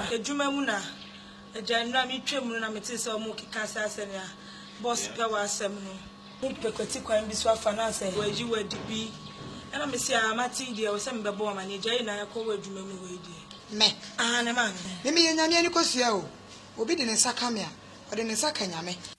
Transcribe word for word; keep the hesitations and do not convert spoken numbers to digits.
Edwuma mu na agyanra me twam no na mete se o mu kika sase ne boss pe wa asem no. Mu pekwati kwan bi so afa na ase waji wadi bi. Ana me se amati de o se me bebo ma ne gyayi na yakọ wadwuma mu we de. Me. Ah na ma. Me me nyame ani kosua o. Obi de ne nsa kamea. O de ne nsa kanyame.